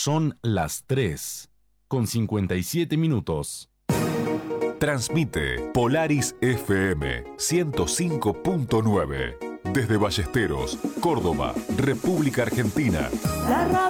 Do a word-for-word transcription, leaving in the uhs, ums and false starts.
Son las tres con cincuenta y siete minutos. Transmite Polaris F M ciento cinco punto nueve desde Ballesteros, Córdoba, República Argentina. La